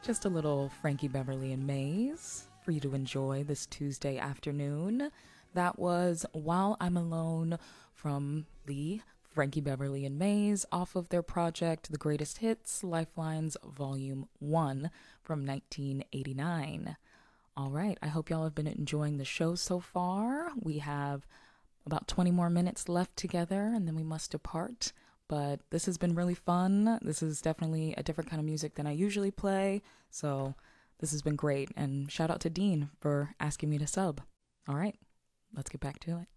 Just a little Frankie Beverly and Maze for you to enjoy this Tuesday afternoon. That was While I'm Alone from the Frankie Beverly and Maze off of their project The Greatest Hits Lifelines Volume 1 from 1989. All right, I hope y'all have been enjoying the show so far. We have about 20 more minutes left together and then we must depart. But this has been really fun. This is definitely a different kind of music than I usually play. So this has been great. And shout out to Dean for asking me to sub. All right, let's get back to it.